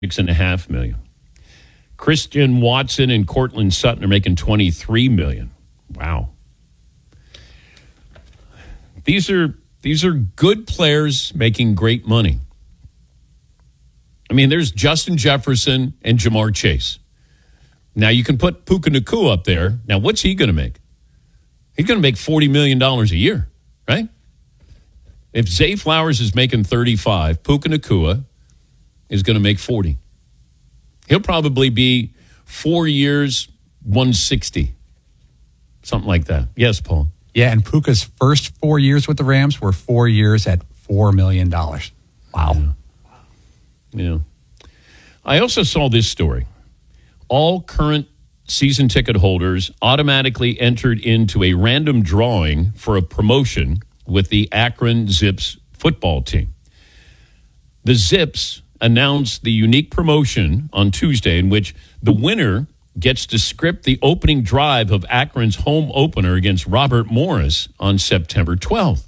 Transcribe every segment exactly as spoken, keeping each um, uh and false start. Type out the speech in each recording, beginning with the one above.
Six and a half million. Christian Watson and Cortland Sutton are making twenty-three million. Wow. These are these are good players making great money. I mean, there's Justin Jefferson and Jamar Chase. Now you can put Puka Nacua up there. Now what's he going to make? He's going to make forty million dollars a year, right? If Zay Flowers is making thirty-five, Puka Nacua is going to make forty. He'll probably be four years, one hundred sixty, something like that. Yes, Paul. Yeah, and Puka's first four years with the Rams were four years at four million dollars. Wow. Yeah. yeah. I also saw this story. All current season ticket holders automatically entered into a random drawing for a promotion with the Akron Zips football team. The Zips announced the unique promotion on Tuesday in which the winner gets to script the opening drive of Akron's home opener against Robert Morris on September twelfth.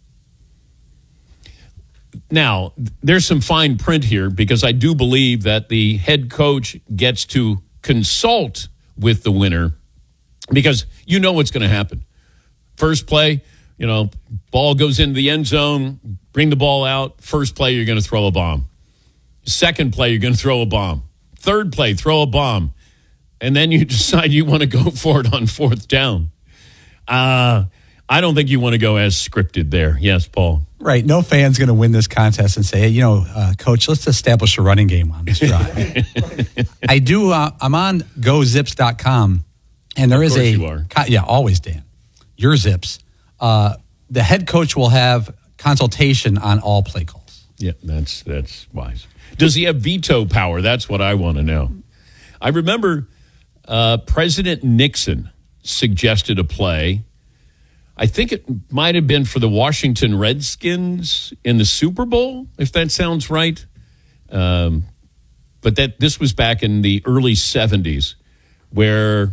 Now, there's some fine print here because I do believe that the head coach gets to consult with the winner because you know what's going to happen. First play, you know, ball goes into the end zone, bring the ball out. First play, you're going to throw a bomb. Second play, you're going to throw a bomb. Third play, throw a bomb. And then you decide you want to go for it on fourth down. Uh, I don't think you want to go as scripted there. Yes, Paul. Right. No fan's going to win this contest and say, hey, you know, uh, Coach, let's establish a running game on this drive. I do. Uh, I'm on go zips dot com, and there of is a. You are. Yeah, always, Dan. Your Zips. Uh, the head coach will have consultation on all play calls. Yeah, that's that's wise. Does he have veto power? That's what I want to know. I remember uh, President Nixon suggested a play. I think it might have been for the Washington Redskins in the Super Bowl, if that sounds right. Um, but that this was back in the early seventies, where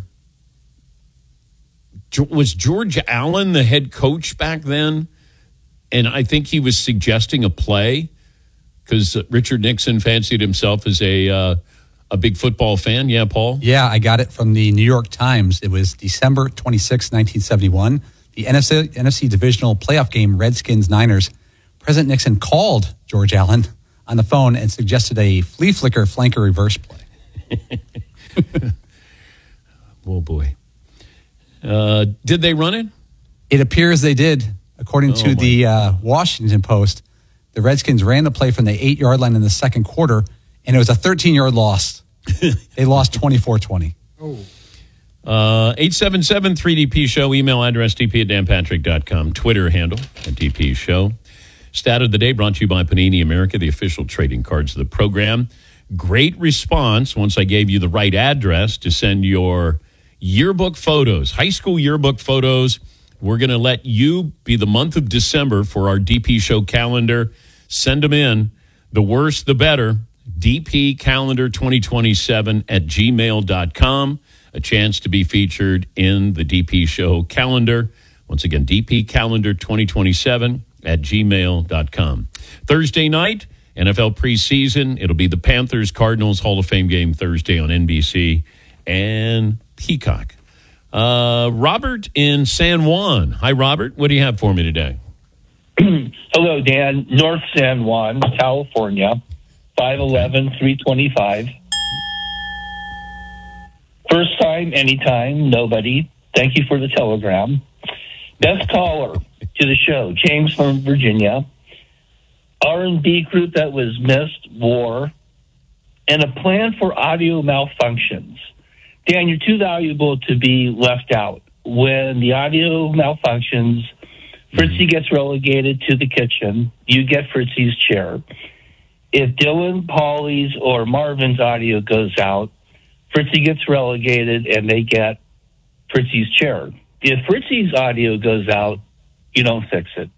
was George Allen the head coach back then? And I think he was suggesting a play because Richard Nixon fancied himself as a uh, a big football fan. Yeah, Paul? Yeah, I got it from the New York Times. It was December twenty-sixth, nineteen seventy-one. The N F C, N F C divisional playoff game, Redskins-Niners. President Nixon called George Allen on the phone and suggested a flea flicker flanker reverse play. Oh, boy. Uh, did they run it? It appears they did. According Oh, to the uh, Washington Post, the Redskins ran the play from the eight-yard line in the second quarter, and it was a thirteen-yard loss. They lost twenty-four twenty. Oh. Uh, eight seven seven three D P Show, email address d p at dan patrick dot com, Twitter handle at D P Show. Stat of the day brought to you by Panini America, the official trading cards of the program. Great response once I gave you the right address to send your yearbook photos, high school yearbook photos. We're going to let you be the month of December for our D P Show calendar. Send them in. The worse, the better. D P calendar twenty twenty-seven at gmail dot com. A chance to be featured in the D P Show calendar. Once again, D P calendar twenty twenty-seven at gmail dot com. Thursday night, N F L preseason. It'll be the Panthers-Cardinals Hall of Fame game Thursday on N B C and Peacock. Uh, Robert in San Juan. Hi, Robert. What do you have for me today? Hello, Dan. North San Juan, California, five eleven, three twenty-five. First time, anytime, nobody. Thank you for the telegram. Best caller to the show, James from Virginia. R and B group that was missed, war, and a plan for audio malfunctions. Dan, you're too valuable to be left out. When the audio malfunctions, Fritzy gets relegated to the kitchen. You get Fritzy's chair. If Dylan, Paulie's, or Marvin's audio goes out, Fritzy gets relegated and they get Fritzy's chair. If Fritzy's audio goes out, you don't fix it.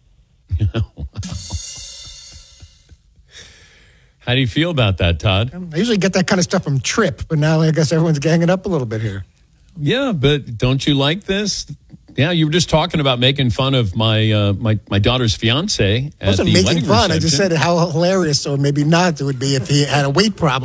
How do you feel about that, Todd? I usually get that kind of stuff from Trip, but now I guess everyone's ganging up a little bit here. Yeah, but don't you like this? Yeah, you were just talking about making fun of my uh, my, my daughter's fiance. I wasn't making fun. I just said how hilarious or maybe not it would be if he had a weight problem.